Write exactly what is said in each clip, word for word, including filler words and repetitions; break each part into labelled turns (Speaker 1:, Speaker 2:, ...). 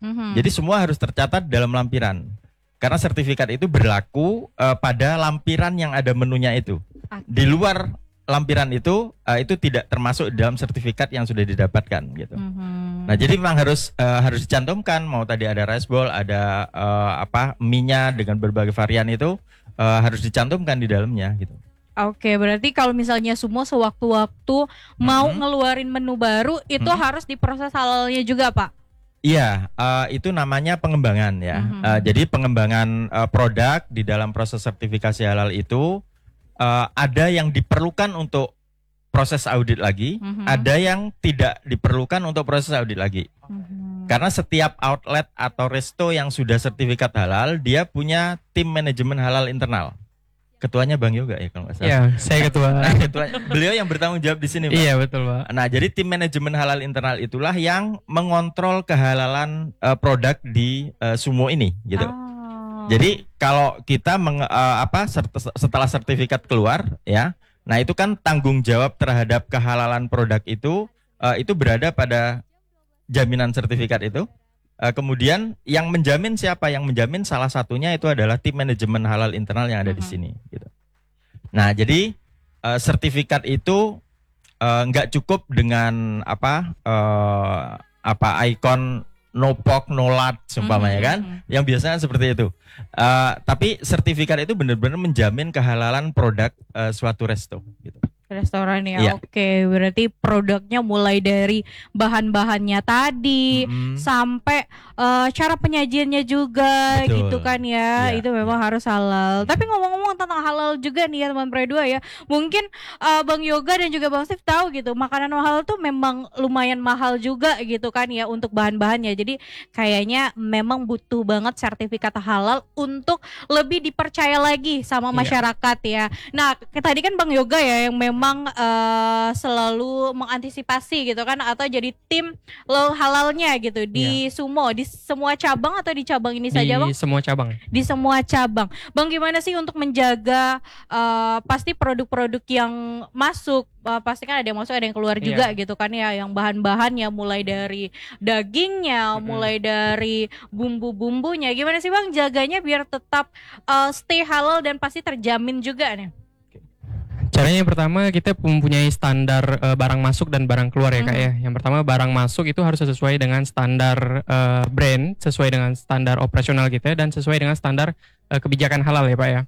Speaker 1: Mm-hmm.
Speaker 2: Jadi semua harus tercatat dalam lampiran. Karena sertifikat itu berlaku uh, pada lampiran yang ada menunya itu.
Speaker 1: Okay.
Speaker 2: Di luar lampiran itu uh, itu tidak termasuk dalam sertifikat yang sudah didapatkan gitu.
Speaker 1: Mm-hmm.
Speaker 2: Nah, jadi memang harus uh, harus dicantumkan, mau tadi ada rice bowl, ada uh, apa mie-nya dengan berbagai varian itu uh, harus dicantumkan di dalamnya gitu.
Speaker 1: Oke, berarti kalau misalnya semua sewaktu-waktu mau mm-hmm. ngeluarin menu baru itu mm-hmm. harus diproses halalnya juga, Pak?
Speaker 2: Iya, uh, itu namanya pengembangan ya. Mm-hmm. Uh, jadi pengembangan uh, produk di dalam proses sertifikasi halal itu uh, ada yang diperlukan untuk proses audit lagi, mm-hmm. ada yang tidak diperlukan untuk proses audit lagi. Mm-hmm. Karena setiap outlet atau resto yang sudah sertifikat halal, dia punya tim manajemen halal internal. Ketuanya Bang Yoga ya kalau nggak salah.
Speaker 3: Iya, saya ketua.
Speaker 2: Nah, ketua. Beliau yang bertanggung jawab di sini, Pak.
Speaker 3: Iya, betul, Pak.
Speaker 2: Nah, jadi tim manajemen halal internal itulah yang mengontrol kehalalan uh, produk di uh, Sumo ini, gitu. Oh. Jadi kalau kita meng, uh, apa sert- setelah sertifikat keluar, ya, nah itu kan tanggung jawab terhadap kehalalan produk itu uh, itu berada pada jaminan sertifikat itu. Uh, kemudian yang menjamin siapa? Yang menjamin salah satunya itu adalah tim manajemen halal internal yang ada uh-huh. di sini. Gitu. Nah, jadi uh, sertifikat itu nggak uh, cukup dengan apa uh, apa ikon no pork no lard, seumpamanya uh-huh. kan? Yang biasanya seperti itu. Uh, tapi sertifikat itu benar-benar menjamin kehalalan produk uh, suatu resto. Gitu.
Speaker 1: Restoran ya, yeah. Oke, berarti produknya mulai dari bahan-bahannya tadi mm-hmm. sampai uh, cara penyajiannya juga. Betul. Gitu kan ya, yeah. Itu memang yeah. harus halal. Tapi ngomong-ngomong tentang halal juga nih ya teman Predua ya, mungkin uh, Bang Yoga dan juga Bang Steve tahu gitu, makanan halal tuh memang lumayan mahal juga gitu kan ya untuk bahan-bahannya. Jadi kayaknya memang butuh banget sertifikat halal untuk lebih dipercaya lagi sama masyarakat yeah. ya. Nah, tadi kan Bang Yoga ya yang memang memang uh, selalu mengantisipasi gitu kan atau jadi tim lo halalnya gitu di yeah. Sumo, di semua cabang atau di cabang ini
Speaker 3: di
Speaker 1: saja Bang?
Speaker 3: Di semua cabang.
Speaker 1: Di semua cabang. Bang, gimana sih untuk menjaga uh, pasti produk-produk yang masuk uh, pasti kan ada yang masuk ada yang keluar juga yeah. gitu kan ya, yang bahan-bahannya mulai dari dagingnya, mm-hmm. mulai dari bumbu-bumbunya. Gimana sih Bang jaganya biar tetap uh, stay halal dan pasti terjamin juga nih?
Speaker 3: Caranya yang pertama kita mempunyai standar uh, barang masuk dan barang keluar ya Kak ya. Yang pertama barang masuk itu harus sesuai dengan standar uh, brand, sesuai dengan standar operasional kita dan sesuai dengan standar uh, kebijakan halal ya Pak ya.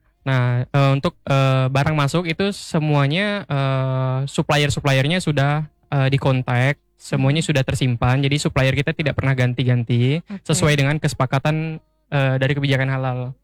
Speaker 3: Nah uh, untuk uh, barang masuk itu semuanya uh, supplier-suppliernya sudah uh, dikontak, semuanya sudah tersimpan. Jadi supplier kita tidak pernah ganti-ganti okay. sesuai dengan kesepakatan uh, dari kebijakan halal.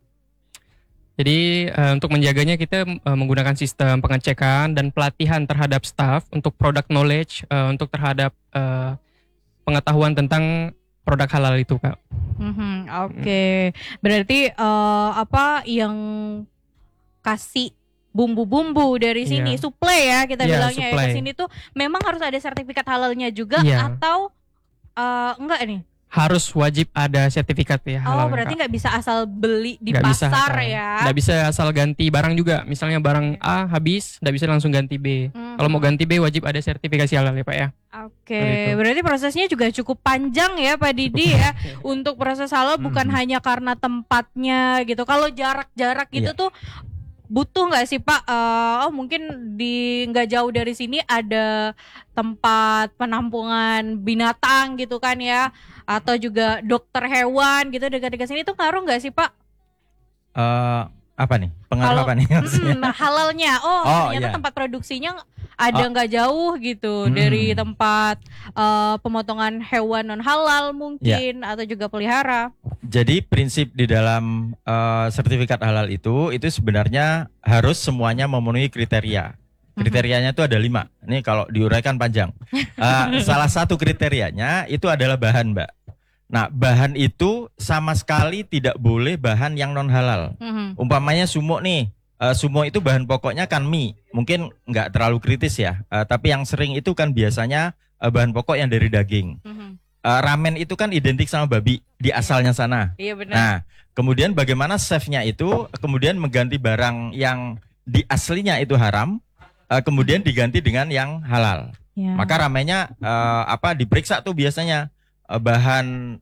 Speaker 3: Jadi uh, untuk menjaganya kita uh, menggunakan sistem pengecekan dan pelatihan terhadap staff untuk product knowledge, uh, untuk terhadap uh, pengetahuan tentang produk halal itu Kak.
Speaker 1: Mm-hmm, Oke, okay. mm. berarti uh, apa yang kasih bumbu-bumbu dari sini, yeah. suplai ya kita yeah, bilangnya ya ke sini tuh memang harus ada sertifikat halalnya juga yeah. atau uh, enggak nih?
Speaker 3: Harus wajib ada sertifikat ya halal.
Speaker 1: Oh berarti nggak bisa asal beli di gak pasar bisa, ya?
Speaker 3: Nggak bisa asal ganti barang juga. Misalnya barang A habis, nggak bisa langsung ganti B. Mm-hmm. Kalau mau ganti B wajib ada sertifikasi halal ya Pak ya.
Speaker 1: Oke, okay. Berarti prosesnya juga cukup panjang ya Pak Didi ya. Untuk proses halal bukan mm-hmm. hanya karena tempatnya gitu. Kalau jarak-jarak gitu yeah. tuh butuh nggak sih Pak? Uh, oh mungkin di nggak jauh dari sini ada tempat penampungan binatang gitu kan ya, atau juga dokter hewan gitu dekat-dekat sini tuh ngaruh nggak sih Pak?
Speaker 2: Uh, apa nih? Pengaruh
Speaker 1: Kalo,
Speaker 2: apa nih?
Speaker 1: Mm, halalnya, oh, oh ternyata
Speaker 2: iya.
Speaker 1: tempat produksinya ada nggak oh. jauh gitu hmm. dari tempat uh, pemotongan hewan non halal mungkin yeah. atau juga pelihara.
Speaker 2: Jadi prinsip di dalam uh, sertifikat halal itu itu sebenarnya harus semuanya memenuhi kriteria. Kriterianya itu ada lima. Ini kalau diuraikan panjang. Uh, salah satu kriterianya itu adalah bahan, Mbak. Nah, bahan itu sama sekali tidak boleh bahan yang non halal. Mm-hmm. Umpamanya sumo nih. Uh, sumo itu bahan pokoknya kan mie, mungkin nggak terlalu kritis ya, uh, tapi yang sering itu kan biasanya uh, bahan pokok yang dari daging. Mm-hmm. uh, ramen itu kan identik sama babi di asalnya sana.
Speaker 1: Iya benar.
Speaker 2: Nah, kemudian bagaimana chefnya itu kemudian mengganti barang yang di aslinya itu haram, uh, kemudian diganti dengan yang halal. Yeah. Maka ramennya uh, apa diperiksa tuh biasanya uh, bahan